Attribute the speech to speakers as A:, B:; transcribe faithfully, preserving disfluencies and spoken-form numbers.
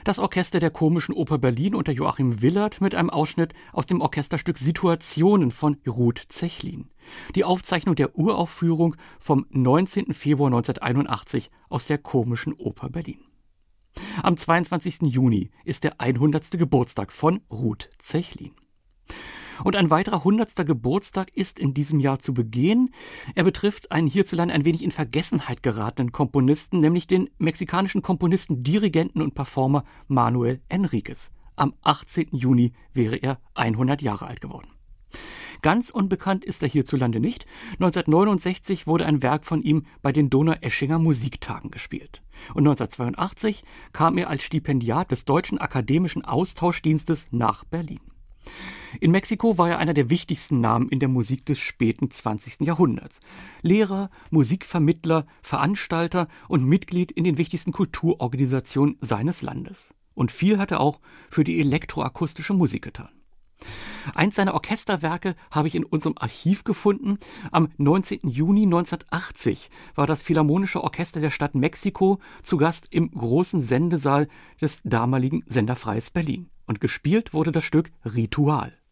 A: Das Orchester der Komischen Oper Berlin unter Joachim Willert mit einem Ausschnitt aus dem Orchesterstück Situationen von Ruth Zechlin. Die Aufzeichnung der Uraufführung vom neunzehnten Februar neunzehnhunderteinundachtzig aus der Komischen Oper Berlin. Am zweiundzwanzigsten Juni ist der hundertste Geburtstag von Ruth Zechlin. Und ein weiterer hundertster Geburtstag ist in diesem Jahr zu begehen. Er betrifft einen hierzulande ein wenig in Vergessenheit geratenen Komponisten, nämlich den mexikanischen Komponisten, Dirigenten und Performer Manuel Enriquez. Am achtzehnten Juni wäre er hundert Jahre alt geworden. Ganz unbekannt ist er hierzulande nicht. neunzehnhundertneunundsechzig wurde ein Werk von ihm bei den Donaueschinger Musiktagen gespielt. Und neunzehnhundertzweiundachtzig kam er als Stipendiat des Deutschen Akademischen Austauschdienstes nach Berlin. In Mexiko war er einer der wichtigsten Namen in der Musik des späten zwanzigsten Jahrhunderts. Lehrer, Musikvermittler, Veranstalter und Mitglied in den wichtigsten Kulturorganisationen seines Landes. Und viel hat er auch für die elektroakustische Musik getan. Eins seiner Orchesterwerke habe ich in unserem Archiv gefunden. Am neunzehnten Juni neunzehnhundertachtzig war das Philharmonische Orchester der Stadt Mexiko zu Gast im großen Sendesaal des damaligen Sender Freies Berlin. Und gespielt wurde das Stück Ritual.